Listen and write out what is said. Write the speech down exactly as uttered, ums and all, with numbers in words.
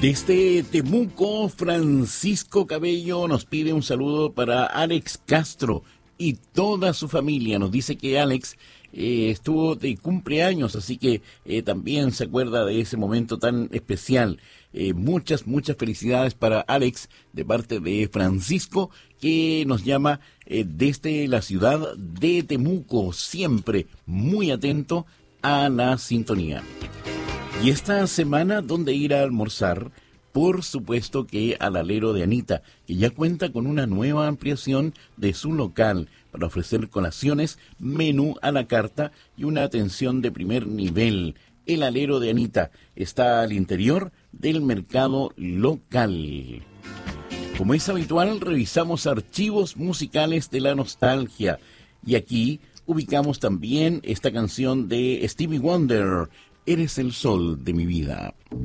Desde Temuco, Francisco Cabello nos pide un saludo para Alex Castro y toda su familia. Nos dice que Alex eh, estuvo de cumpleaños, así que eh, también se acuerda de ese momento tan especial. Eh, muchas, muchas felicidades para Alex de parte de Francisco, que nos llama eh, desde la ciudad de Temuco, siempre muy atento a la sintonía. Y esta semana, ¿dónde ir a almorzar? Por supuesto que al Alero de Anita, que ya cuenta con una nueva ampliación de su local para ofrecer colaciones, menú a la carta y una atención de primer nivel. El Alero de Anita está al interior del mercado local. Como es habitual, revisamos archivos musicales de la nostalgia. Y aquí ubicamos también esta canción de Stevie Wonder, Eres el sol de mi vida.